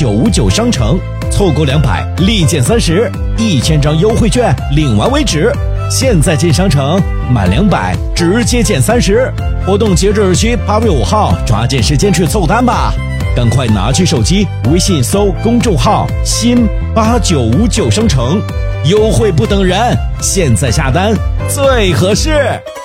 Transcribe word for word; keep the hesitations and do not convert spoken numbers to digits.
九五九商城，凑够两百立减三十，一千张优惠券领完为止。现在进商城，满两百直接减三十。活动截止日期八月五号，抓紧时间去凑单吧！赶快拿起手机，微信搜公众号“新八九五九商城”，优惠不等人，现在下单最合适。